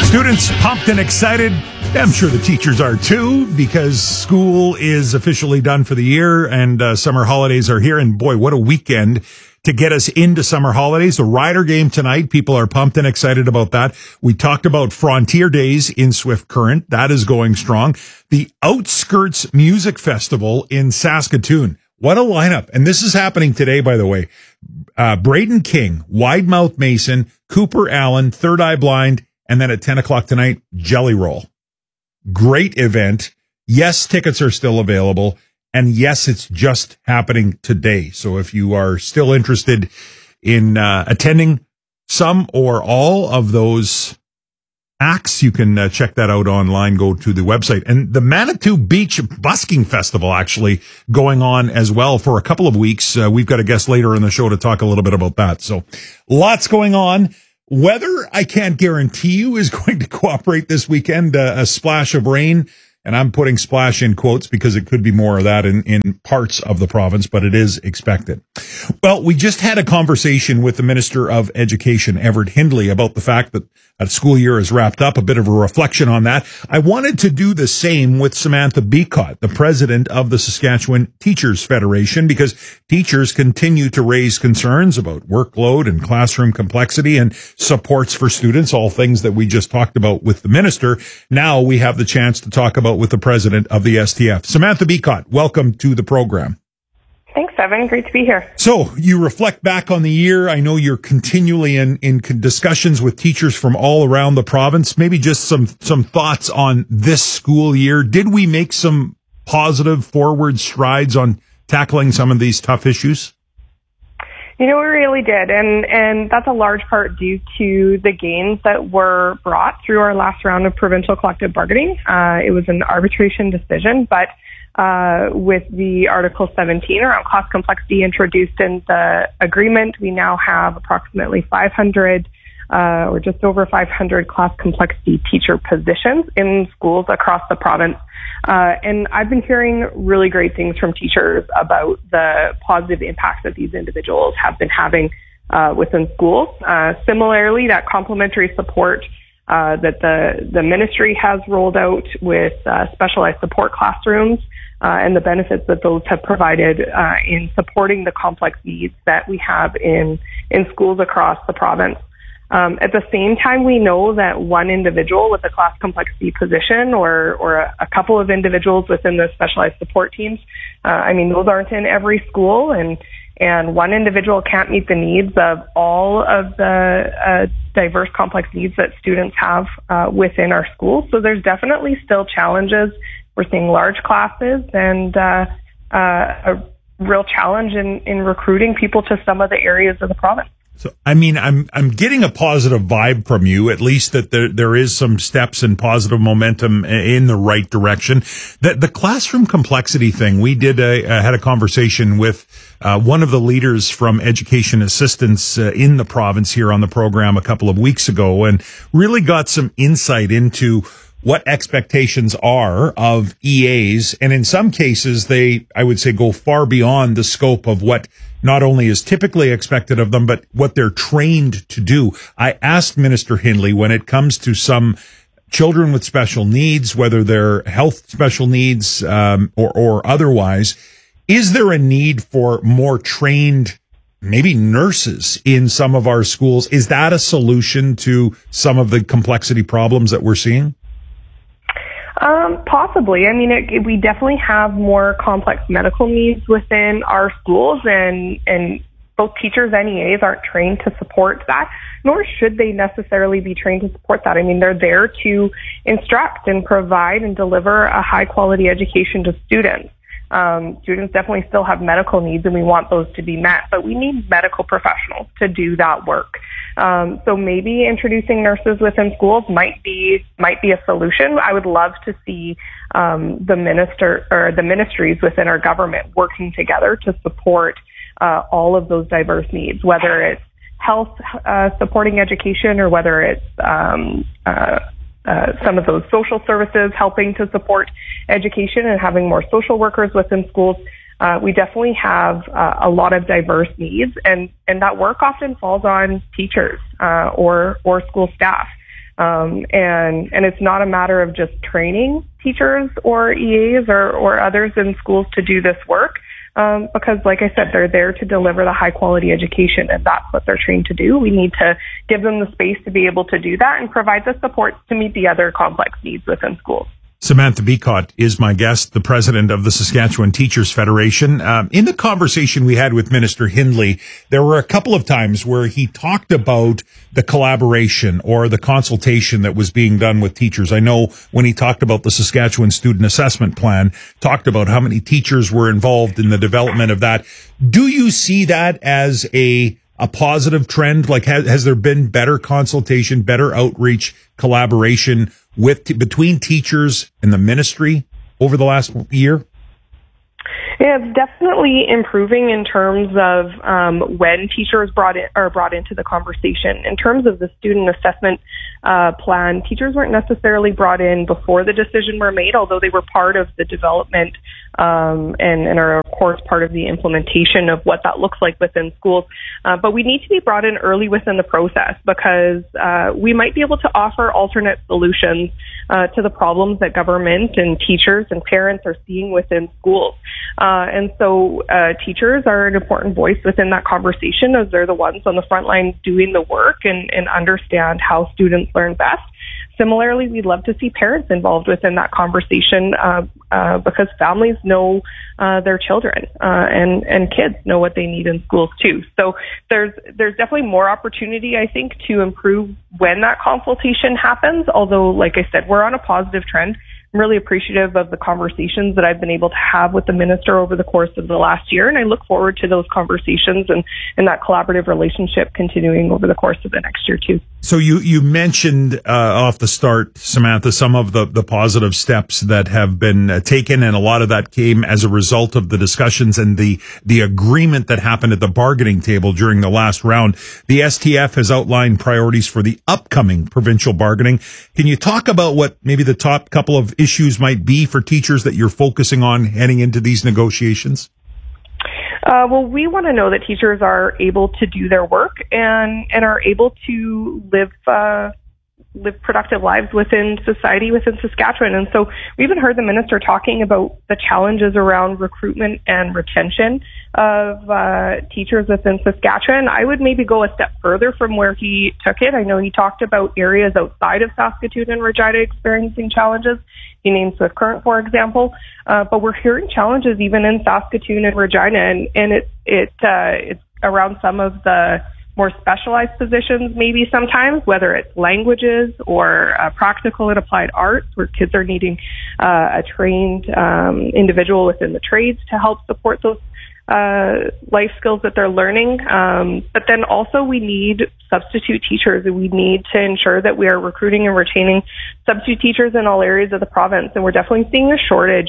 Students pumped and excited. I'm sure the teachers are too, because school is officially done for the year and summer holidays are here. And boy, what a weekend to get us into summer holidays. The Rider game tonight. People are pumped and excited about that. We talked about Frontier Days in Swift Current. That is going strong. The Outskirts Music Festival in Saskatoon. What a lineup. And this is happening today, by the way. Braden King, Wide Mouth Mason, Cooper Allen, Third Eye Blind, and then at 10 o'clock tonight, Jelly Roll. Great event. Yes, tickets are still available. And yes, it's just happening today. So if you are still interested in attending some or all of those acts, you can check that out online. Go to the website. And the Manitou Beach Busking Festival actually going on as well for a couple of weeks. We've got a guest later in the show to talk a little bit about that. So lots going on. Weather, I can't guarantee you, is going to cooperate this weekend. A splash of rain, and I'm putting splash in quotes because it could be more of that in parts of the province, but it is expected. Well, we just had a conversation with the Minister of Education, Everett Hindley, about the fact that a school year is wrapped up, a bit of a reflection on that. I wanted to do the same with Samantha Beacott, the president of the Saskatchewan Teachers Federation, because teachers continue to raise concerns about workload and classroom complexity and supports for students, all things that we just talked about with the minister. Now we have the chance to talk about with the president of the STF. Samantha Beacott, welcome to the program. Thanks, Evan. Great to be here. So you reflect back on the year. I know you're continually in discussions with teachers from all around the province. Maybe just some thoughts on this school year. Did we make some positive forward strides on tackling some of these tough issues? You know, we really did. And that's a large part due to the gains that were brought through our last round of provincial collective bargaining. It was an arbitration decision, but with the Article 17 around cost complexity introduced in the agreement, we now have approximately 500 or just over 500 class complexity teacher positions in schools across the province. And I've been hearing really great things from teachers about the positive impact that these individuals have been having within schools. Similarly, that complementary support that the ministry has rolled out with specialized support classrooms and the benefits that those have provided in supporting the complex needs that we have in schools across the province. At the same time, we know that one individual with a class complexity position or a couple of individuals within the specialized support teams, those aren't in every school, and one individual can't meet the needs of all of the diverse complex needs that students have within our schools. So there's definitely still challenges. We're seeing large classes and a real challenge in recruiting people to some of the areas of the province. So, I'm getting a positive vibe from you, at least that there is some steps and positive momentum in the right direction. The classroom complexity thing, we had a conversation with one of the leaders from Education Assistance in the province here on the program a couple of weeks ago, and really got some insight into what expectations are of EAs. And in some cases, they, I would say, go far beyond the scope of what not only is typically expected of them, but what they're trained to do. I asked Minister Hindley, when it comes to some children with special needs, whether they're health special needs or otherwise, is there a need for more trained maybe nurses in some of our schools? Is that a solution to some of the complexity problems that we're seeing? Possibly. We definitely have more complex medical needs within our schools, and both teachers and EAs aren't trained to support that, nor should they necessarily be trained to support that. They're there to instruct and provide and deliver a high quality education to students. Students definitely still have medical needs, and we want those to be met, but we need medical professionals to do that work. So maybe introducing nurses within schools might be a solution. I would love to see the ministries within our government working together to support all of those diverse needs, whether it's health supporting education or whether it's some of those social services helping to support education and having more social workers within schools. We definitely have a lot of diverse needs, and that work often falls on teachers or school staff. And it's not a matter of just training teachers or EAs or others in schools to do this work. Because like I said, they're there to deliver the high quality education, and that's what they're trained to do. We need to give them the space to be able to do that and provide the support to meet the other complex needs within schools. Samantha Beacott is my guest, the president of the Saskatchewan Teachers Federation. In the conversation we had with Minister Hindley, there were a couple of times where he talked about the collaboration or the consultation that was being done with teachers. I know when he talked about the Saskatchewan Student Assessment Plan, talked about how many teachers were involved in the development of that. Do you see that as a positive trend? Like, has there been better consultation, better outreach, collaboration between teachers and the ministry over the last year? Yeah, it's definitely improving in terms of when teachers are brought into the conversation. In terms of the student assessment plan, teachers weren't necessarily brought in before the decision were made, although they were part of the development and are, of course, part of the implementation of what that looks like within schools. But we need to be brought in early within the process because we might be able to offer alternate solutions to the problems that government and teachers and parents are seeing within schools. And so teachers are an important voice within that conversation as they're the ones on the front line doing the work and understand how students learn best. Similarly, we'd love to see parents involved within that conversation because families know their children and kids know what they need in schools too. So there's definitely more opportunity, I think, to improve when that consultation happens. Although, like I said, we're on a positive trend. I'm really appreciative of the conversations that I've been able to have with the minister over the course of the last year, and I look forward to those conversations and that collaborative relationship continuing over the course of the next year too. So you mentioned off the start, Samantha, some of the positive steps that have been taken, and a lot of that came as a result of the discussions and the agreement that happened at the bargaining table during the last round. The STF has outlined priorities for the upcoming provincial bargaining. Can you talk about what maybe the top couple of issues might be for teachers that you're focusing on heading into these negotiations? Well, we want to know that teachers are able to do their work and are able to live productive lives within society, within Saskatchewan. And so we even heard the minister talking about the challenges around recruitment and retention of teachers within Saskatchewan. I would maybe go a step further from where he took it. I know he talked about areas outside of Saskatoon and Regina experiencing challenges. He named Swift Current, for example. But we're hearing challenges even in Saskatoon and Regina, and it's around some of the more specialized positions maybe sometimes, whether it's languages or practical and applied arts, where kids are needing a trained individual within the trades to help support those life skills that they're learning. But then also we need substitute teachers. We need to ensure that we are recruiting and retaining substitute teachers in all areas of the province. And we're definitely seeing a shortage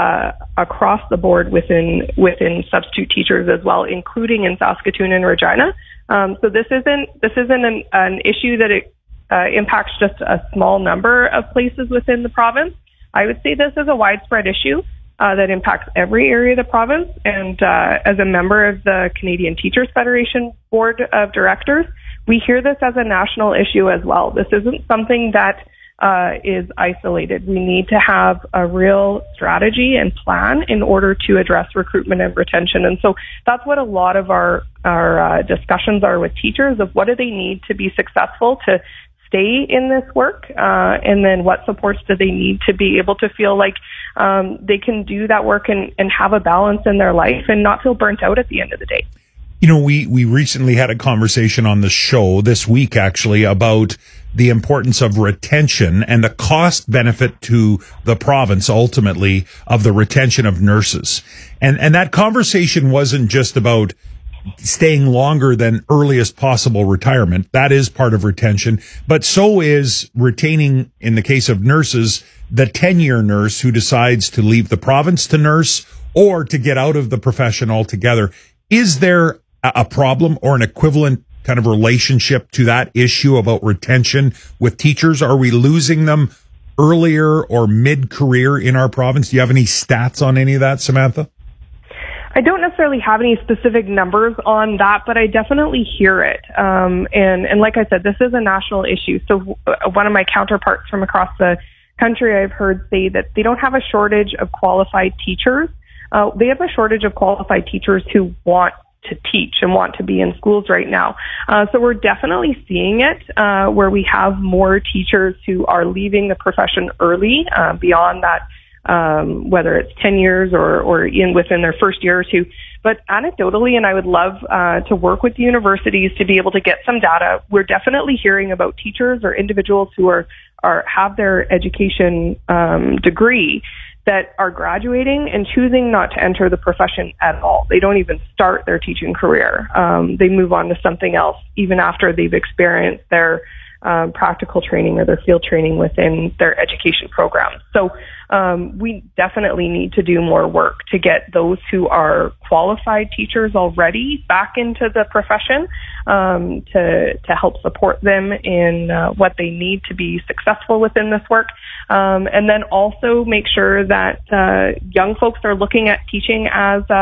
across the board within substitute teachers as well, including in Saskatoon and Regina. So this isn't an issue that it impacts just a small number of places within the province. I would say this is a widespread issue that impacts every area of the province. And as a member of the Canadian Teachers Federation Board of Directors, we hear this as a national issue as well. This isn't something that is isolated. We need to have a real strategy and plan in order to address recruitment and retention. And so that's what a lot of our discussions are with teachers, of what do they need to be successful to stay in this work, and then what supports do they need to be able to feel like they can do that work and have a balance in their life and not feel burnt out at the end of the day. You know, we recently had a conversation on the show this week, actually, about the importance of retention and the cost benefit to the province, ultimately, of the retention of nurses. And that conversation wasn't just about staying longer than earliest possible retirement. That is part of retention, but so is retaining, in the case of nurses, the 10-year nurse who decides to leave the province to nurse or to get out of the profession altogether. Is there a problem or an equivalent kind of relationship to that issue about retention with teachers? Are we losing them earlier or mid-career in our province? Do you have any stats on any of that, Samantha? I don't necessarily have any specific numbers on that, but I definitely hear it. And like I said, this is a national issue. So one of my counterparts from across the country I've heard say that they don't have a shortage of qualified teachers. They have a shortage of qualified teachers who want to teach and want to be in schools right now. So we're definitely seeing it where we have more teachers who are leaving the profession early beyond that, whether it's 10 years or within their first year or two. But anecdotally, and I would love to work with the universities to be able to get some data, we're definitely hearing about teachers or individuals who have their education degree that are graduating and choosing not to enter the profession at all. They don't even start their teaching career. They move on to something else even after they've experienced their practical training or their field training within their education program. So we definitely need to do more work to get those who are qualified teachers already back into the profession to help support them in what they need to be successful within this work. And then also make sure that young folks are looking at teaching as